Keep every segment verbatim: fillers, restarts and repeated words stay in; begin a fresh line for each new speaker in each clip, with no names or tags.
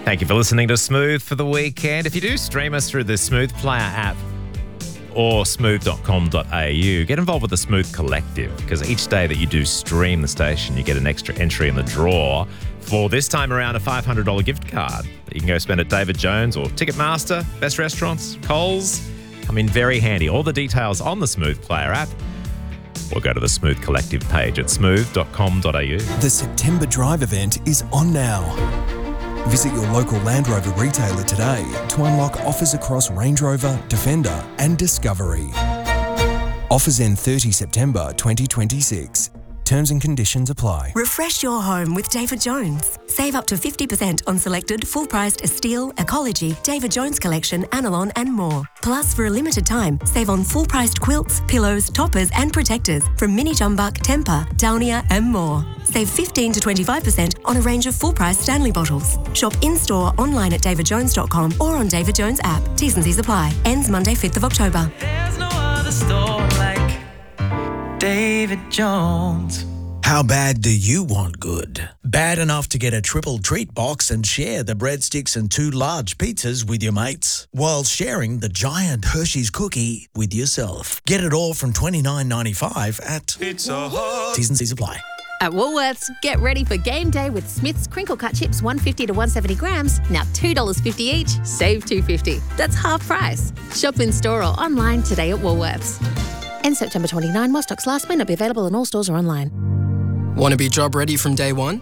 Thank you for listening to Smooth for the weekend. If you do stream us through the Smooth Player app or smooth dot com dot a u, get involved with the Smooth Collective, because each day that you do stream the station, you get an extra entry in the draw for this time around a five hundred dollars gift card that you can go spend at David Jones or Ticketmaster, Best Restaurants, Coles. Come in very handy. All the details on the Smooth Player app, or go to the Smooth Collective page at smooth dot com dot a u.
The September Drive event is on now. Visit your local Land Rover retailer today to unlock offers across Range Rover, Defender and Discovery. Offers end thirtieth September twenty twenty-six. Terms and conditions apply.
Refresh your home with David Jones. Save up to fifty percent on selected full-priced Esteel, Ecology, David Jones Collection, Anilon and more. Plus, for a limited time, save on full-priced quilts, pillows, toppers and protectors from Mini Jumbuck, Temper, Downia and more. Save fifteen to twenty-five percent on a range of full-price Stanley bottles. Shop in-store, online at david jones dot com or on David Jones app. T's and C's apply. Ends Monday, fifth of October.
There's no other store like David Jones.
How bad do you want good? Bad enough to get a triple treat box and share the breadsticks and two large pizzas with your mates, while sharing the giant Hershey's cookie with yourself. Get it all from twenty-nine ninety-five at Pizza Hut. T's and C's apply.
At Woolworths, get ready for game day with Smith's crinkle cut chips, one hundred fifty to one hundred seventy grams, now two dollars fifty each, save two dollars fifty. That's half price. Shop in store or online today at Woolworths. End September twenty-ninth, while stocks last, may not be available in all stores or online.
Want to be job ready from day one?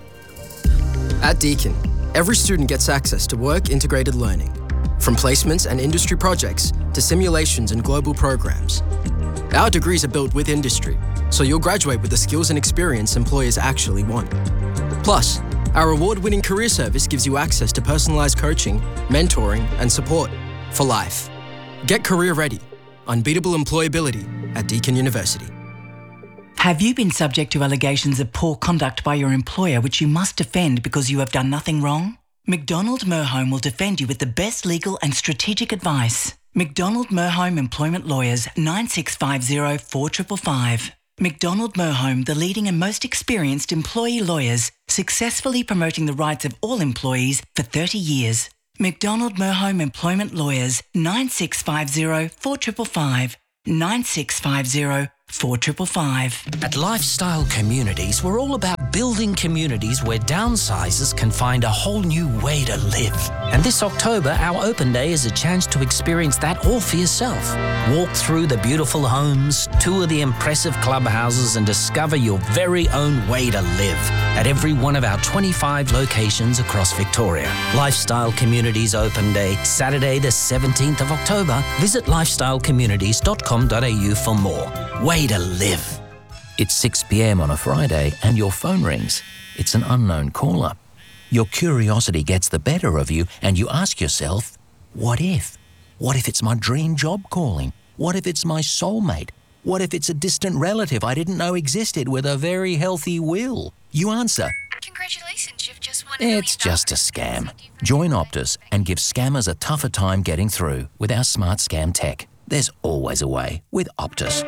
At Deakin, every student gets access to work-integrated learning, from placements and industry projects to simulations and global programs. Our degrees are built with industry, so you'll graduate with the skills and experience employers actually want. Plus, our award-winning career service gives you access to personalised coaching, mentoring and support for life. Get career ready. Unbeatable employability at Deakin University.
Have you been subject to allegations of poor conduct by your employer which you must defend because you have done nothing wrong? McDonald Merhome will defend you with the best legal and strategic advice. McDonald Merhome Employment Lawyers, nine six five zero, four five five five. McDonald Merhome, the leading and most experienced employee lawyers, successfully promoting the rights of all employees for thirty years. McDonald Merhome Employment Lawyers, nine six five zero, four five five five. nine six five zero, four five five five.
At Lifestyle Communities, we're all about building communities where downsizers can find a whole new way to live. And this October, our open day is a chance to experience that all for yourself. Walk through the beautiful homes, tour the impressive clubhouses, and discover your very own way to live at every one of our twenty-five locations across Victoria. Lifestyle Communities Open Day, Saturday the seventeenth of October. Visit lifestyle communities dot com dot a u for more. Way to live. It's six p.m. on a Friday and your phone rings. It's an unknown caller. Your curiosity gets the better of you and you ask yourself, what if? What if it's my dream job calling? What if it's my soulmate? What if it's a distant relative I didn't know existed with a very healthy will? You answer,
congratulations, you've just won a million
it's just a scam. Join Optus and give scammers a tougher time getting through with our smart scam tech. There's always a way with Optus.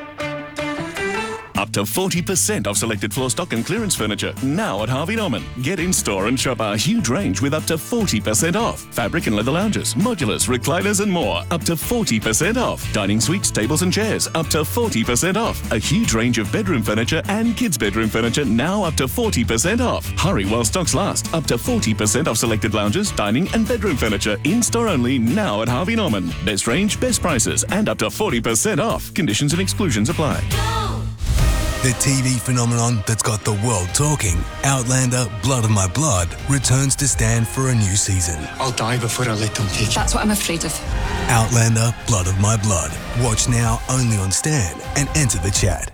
Up to forty percent off selected floor stock and clearance furniture, now at Harvey Norman. Get in-store and shop our huge range with up to forty percent off. Fabric and leather lounges, modulars, recliners and more, up to forty percent off. Dining suites, tables and chairs, up to forty percent off. A huge range of bedroom furniture and kids' bedroom furniture, now up to forty percent off. Hurry while stocks last. Up to forty percent off selected lounges, dining and bedroom furniture, in-store only, now at Harvey Norman. Best range, best prices, and up to forty percent off. Conditions and exclusions apply.
The T V phenomenon that's got the world talking, Outlander Blood of My Blood, returns to stand for a new season.
I'll die before I let them take you.
That's what I'm afraid of.
Outlander Blood of My Blood. Watch now only on Stan and enter the chat.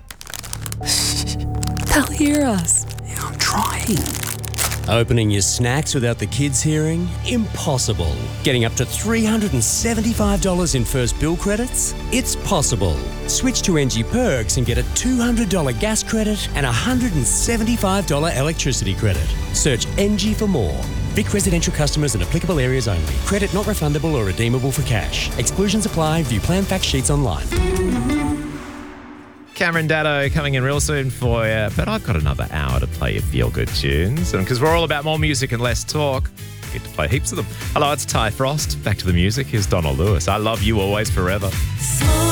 They'll hear us.
Yeah, I'm trying.
Opening your snacks without the kids hearing? Impossible. Getting up to three hundred seventy-five dollars in first bill credits? It's possible. Switch to N G Perks and get a two hundred dollars gas credit and a one hundred seventy-five dollars electricity credit. Search N G for more. Vic residential customers in applicable areas only. Credit not refundable or redeemable for cash. Exclusions apply. View plan fact sheets online.
Cameron Daddo coming in real soon for you, but I've got another hour to play your feel-good tunes, and because we're all about more music and less talk, get to play heaps of them. Hello, it's Ty Frost. Back to the music. Here's Donald Lewis. I love you always forever.
Smooth.